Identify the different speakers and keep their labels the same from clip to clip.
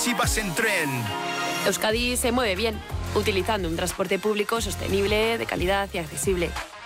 Speaker 1: Si vas en tren.
Speaker 2: Euskadi se mueve bien, utilizando un transporte público sostenible, de calidad y accesible.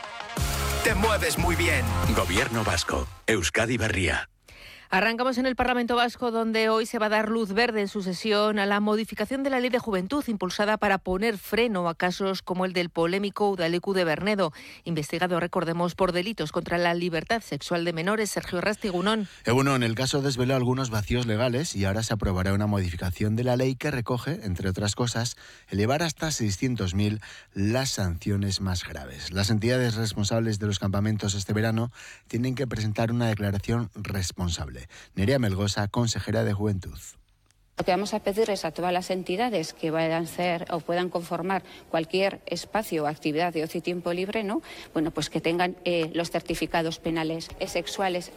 Speaker 1: Te mueves muy bien.
Speaker 3: Gobierno vasco. Euskadi Berria.
Speaker 4: Arrancamos en el Parlamento Vasco, donde hoy se va a dar luz verde en su sesión a la modificación de la Ley de Juventud, impulsada para poner freno a casos como el del polémico Udalecu de Bernedo, investigado, recordemos, por delitos contra la libertad sexual de menores. Sergio Rastigunón.
Speaker 5: Egunon, el caso desveló algunos vacíos legales y ahora se aprobará una modificación de la ley que recoge, entre otras cosas, elevar hasta 600.000 las sanciones más graves. Las entidades responsables de los campamentos este verano tienen que presentar una declaración responsable. Nerea Melgosa, consejera de Juventud.
Speaker 6: Lo que vamos a pedir es a todas las entidades que vayan a ser o puedan conformar cualquier espacio o actividad de ocio y tiempo libre, ¿no? Bueno, pues que tengan los certificados penales sexuales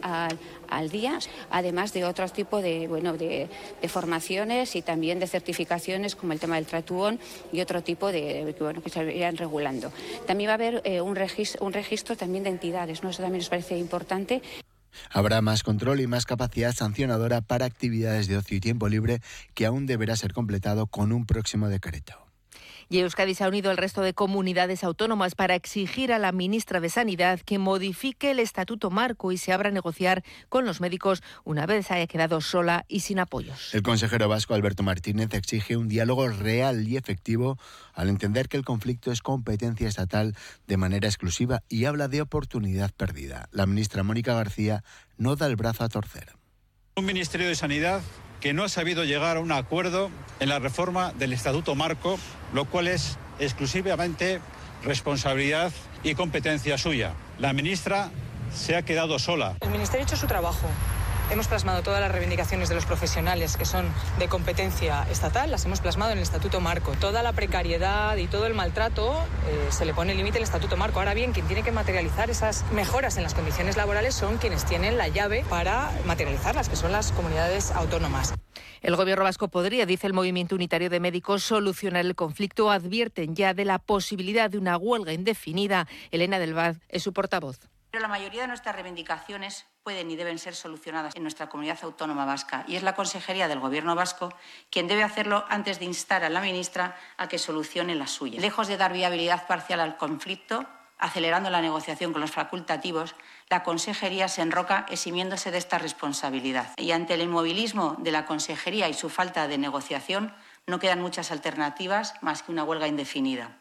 Speaker 6: al día, además de otro tipo de formaciones y también de certificaciones como el tema del tratuón y otro tipo que se irán regulando. También va a haber un registro también de entidades, ¿no? Eso también nos parece importante.
Speaker 5: Habrá más control y más capacidad sancionadora para actividades de ocio y tiempo libre, que aún deberá ser completado con un próximo decreto.
Speaker 4: Y Euskadi se ha unido al resto de comunidades autónomas para exigir a la ministra de Sanidad que modifique el Estatuto Marco y se abra a negociar con los médicos una vez haya quedado sola y sin apoyos.
Speaker 5: El consejero vasco Alberto Martínez exige un diálogo real y efectivo al entender que el conflicto es competencia estatal de manera exclusiva y habla de oportunidad perdida. La ministra Mónica García no da el brazo a torcer.
Speaker 7: Un Ministerio de Sanidad que no ha sabido llegar a un acuerdo en la reforma del Estatuto Marco, lo cual es exclusivamente responsabilidad y competencia suya. La ministra se ha quedado sola.
Speaker 8: El Ministerio ha hecho su trabajo. Hemos plasmado todas las reivindicaciones de los profesionales que son de competencia estatal, las hemos plasmado en el Estatuto Marco. Toda la precariedad y todo el maltrato se le pone límite al Estatuto Marco. Ahora bien, quien tiene que materializar esas mejoras en las condiciones laborales son quienes tienen la llave para materializarlas, que son las comunidades autónomas.
Speaker 4: El Gobierno vasco podría, dice el Movimiento Unitario de Médicos, solucionar el conflicto. Advierten ya de la posibilidad de una huelga indefinida. Elena del Vaz es su portavoz.
Speaker 9: Pero la mayoría de nuestras reivindicaciones pueden y deben ser solucionadas en nuestra comunidad autónoma vasca y es la Consejería del Gobierno vasco quien debe hacerlo antes de instar a la ministra a que solucione las suyas. Lejos de dar viabilidad parcial al conflicto, acelerando la negociación con los facultativos, la Consejería se enroca eximiéndose de esta responsabilidad. Y ante el inmovilismo de la Consejería y su falta de negociación, no quedan muchas alternativas más que una huelga indefinida.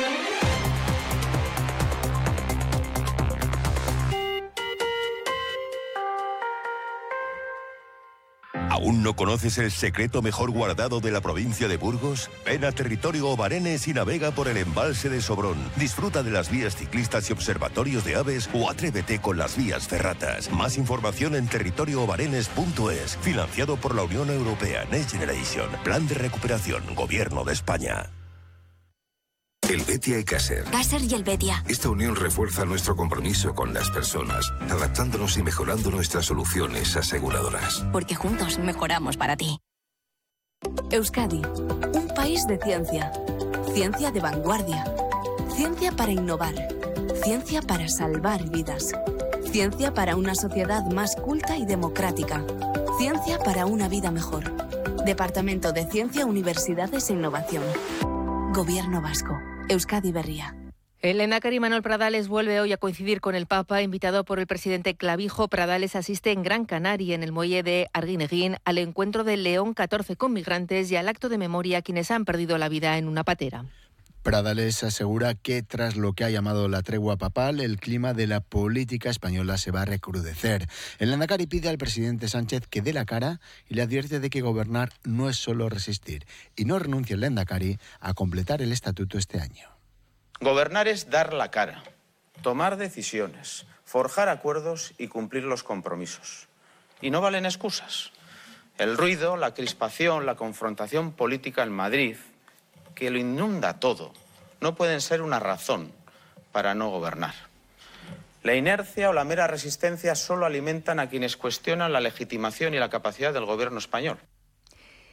Speaker 10: ¿Aún no conoces el secreto mejor guardado de la provincia de Burgos? Ven a Territorio Obarenes y navega por el embalse de Sobrón. Disfruta de las vías ciclistas y observatorios de aves o atrévete con las vías ferratas. Más información en territorioobarenes.es. Financiado por la Unión Europea Next Generation. Plan de recuperación. Gobierno de España.
Speaker 11: El Betia y Caser.
Speaker 12: Caser y el Betia.
Speaker 11: Esta unión refuerza nuestro compromiso con las personas, adaptándonos y mejorando nuestras soluciones aseguradoras.
Speaker 12: Porque juntos mejoramos para ti. Euskadi, un país de ciencia. Ciencia de vanguardia. Ciencia para innovar. Ciencia para salvar vidas. Ciencia para una sociedad más culta y democrática. Ciencia para una vida mejor. Departamento de Ciencia, Universidades e Innovación. Gobierno vasco. Euskadi Berria.
Speaker 4: El lehendakari Manuel Pradales vuelve hoy a coincidir con el Papa, invitado por el presidente Clavijo. Pradales asiste en Gran Canaria, en el muelle de Arguineguín, al encuentro del León 14 con migrantes y al acto de memoria a quienes han perdido la vida en una patera.
Speaker 5: Pradales asegura que tras lo que ha llamado la tregua papal, el clima de la política española se va a recrudecer. El lehendakari pide al presidente Sánchez que dé la cara y le advierte de que gobernar no es solo resistir. Y no renuncia el lehendakari a completar el estatuto este año.
Speaker 13: Gobernar es dar la cara, tomar decisiones, forjar acuerdos y cumplir los compromisos. Y no valen excusas. El ruido, la crispación, la confrontación política en Madrid, que lo inunda todo, no pueden ser una razón para no gobernar. La inercia o la mera resistencia solo alimentan a quienes cuestionan la legitimación y la capacidad del gobierno español.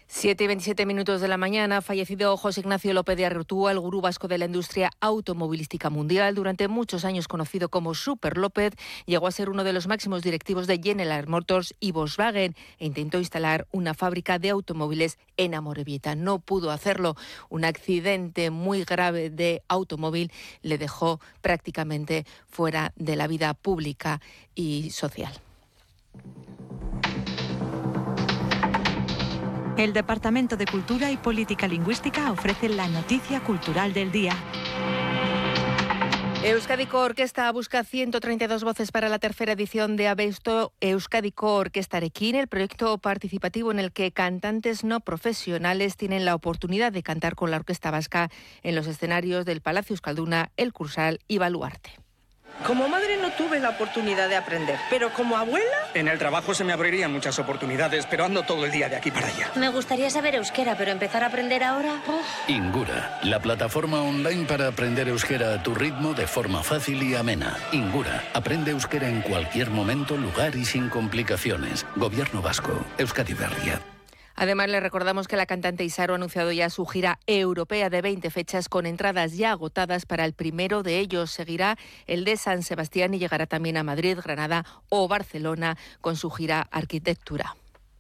Speaker 4: 7:27 de la mañana, fallecido José Ignacio López de Arrutúa, el gurú vasco de la industria automovilística mundial, durante muchos años conocido como Super López, llegó a ser uno de los máximos directivos de General Motors y Volkswagen e intentó instalar una fábrica de automóviles en Amorebieta. No pudo hacerlo. Un accidente muy grave de automóvil le dejó prácticamente fuera de la vida pública y social.
Speaker 14: El Departamento de Cultura y Política Lingüística ofrece la noticia cultural del día.
Speaker 4: Euskadiko Orkesta busca 132 voces para la tercera edición de Abesto Euskadiko Orkestarekin, el proyecto participativo en el que cantantes no profesionales tienen la oportunidad de cantar con la orquesta vasca en los escenarios del Palacio Euskalduna, El Cursal y Baluarte.
Speaker 15: Como madre no tuve la oportunidad de aprender, pero como abuela...
Speaker 16: En el trabajo se me abrirían muchas oportunidades, pero ando todo el día de aquí para allá.
Speaker 17: Me gustaría saber euskera, pero empezar a aprender ahora...
Speaker 3: Ingura, la plataforma online para aprender euskera a tu ritmo de forma fácil y amena. Ingura, aprende euskera en cualquier momento, lugar y sin complicaciones. Gobierno vasco, Euskadi Berria.
Speaker 4: Además, le recordamos que la cantante Isaro ha anunciado ya su gira europea de 20 fechas con entradas ya agotadas. Para el primero de ellos seguirá el de San Sebastián y llegará también a Madrid, Granada o Barcelona con su gira Arquitectura.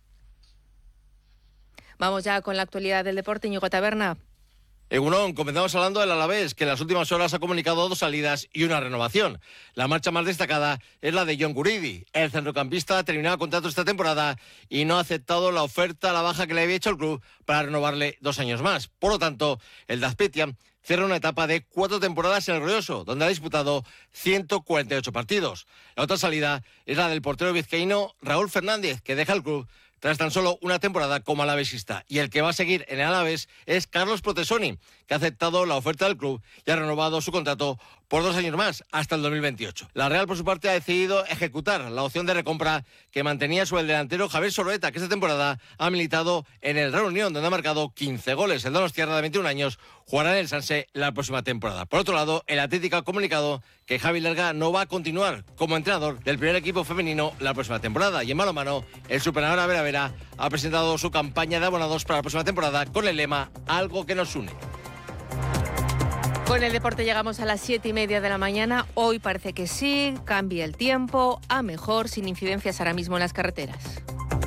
Speaker 4: Vamos ya con la actualidad del deporte. Íñigo Taberna.
Speaker 18: Egunon, comenzamos hablando del Alavés, que en las últimas horas ha comunicado 2 salidas y una renovación. La marcha más destacada es la de Jon Guridi. El centrocampista terminaba contrato esta temporada y no ha aceptado la oferta a la baja que le había hecho el club para renovarle 2 años más. Por lo tanto, el de Azpeitia cierra una etapa de 4 temporadas en el Ruidoso, donde ha disputado 148 partidos. La otra salida es la del portero vizcaíno Raúl Fernández, que deja el club tras tan solo una temporada como alavesista. Y el que va a seguir en el Alavés es Carlos Protesoni, que ha aceptado la oferta del club y ha renovado su contrato por 2 años más, hasta el 2028. La Real, por su parte, ha decidido ejecutar la opción de recompra que mantenía sobre el delantero Javier Soroeta, que esta temporada ha militado en el Real Unión, donde ha marcado 15 goles. El donostiarra de 21 años jugará en el Sanse la próxima temporada. Por otro lado, el Atlético ha comunicado que Javi Lerga no va a continuar como entrenador del primer equipo femenino la próxima temporada. Y en mano a mano, el Supernavera Vera ha presentado su campaña de abonados para la próxima temporada con el lema Algo que nos une.
Speaker 4: Con el deporte llegamos a las 7:30 de la mañana. Hoy parece que sí, cambia el tiempo a mejor, sin incidencias ahora mismo en las carreteras.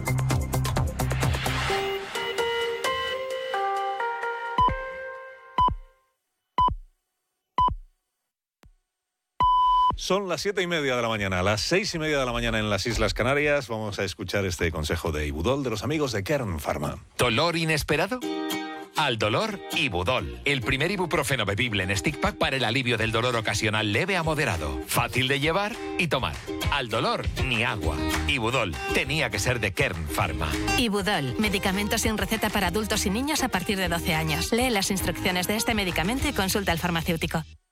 Speaker 19: Son las 7:30 de la mañana, a las 6:30 de la mañana en las Islas Canarias. Vamos a escuchar este consejo de Ibudol de los amigos de Kern Pharma.
Speaker 20: ¿Dolor inesperado? Al dolor, Ibudol. El primer ibuprofeno bebible en stick pack para el alivio del dolor ocasional leve a moderado. Fácil de llevar y tomar. Al dolor, ni agua. Ibudol. Tenía que ser de Kern Pharma.
Speaker 21: Ibudol. Medicamento sin receta para adultos y niños a partir de 12 años. Lee las instrucciones de este medicamento y consulta al farmacéutico.